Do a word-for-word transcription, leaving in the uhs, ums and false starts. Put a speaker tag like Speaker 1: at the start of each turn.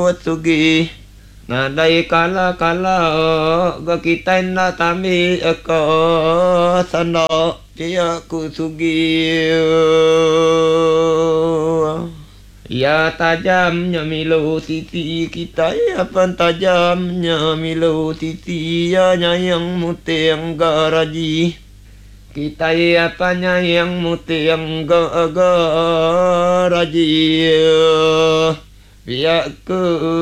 Speaker 1: sugi nadai kala kala ga kita na tami ko sano dia ku sugi ya tajamnya milu titi kita ya pan tajamnya milu titi ya nyayang mutiang garaji kita ya panyayang mutiang garaji ya ku